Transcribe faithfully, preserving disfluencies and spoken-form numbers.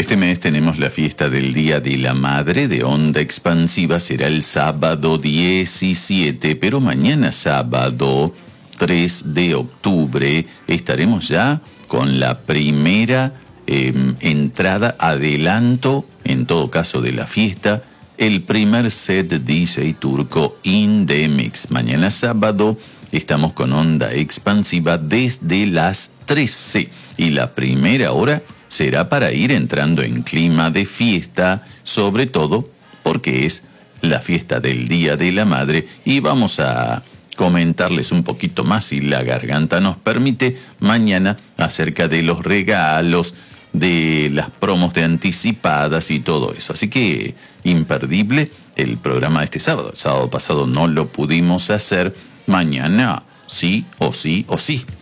Este mes tenemos la fiesta del Día de la Madre de Onda Expansiva, será el sábado diecisiete, pero mañana sábado tres de octubre estaremos ya con la primera eh, entrada, adelanto, en todo caso de la fiesta, el primer set de D J Turco in the Mix. Mañana sábado estamos con Onda Expansiva desde las trece y la primera hora será para ir entrando en clima de fiesta, sobre todo porque es la fiesta del Día de la Madre, y vamos a comentarles un poquito más, si la garganta nos permite, mañana acerca de los regalos, de las promos de anticipadas y todo eso. Así que imperdible el programa de este sábado. El sábado pasado no lo pudimos hacer, mañana sí o sí o sí.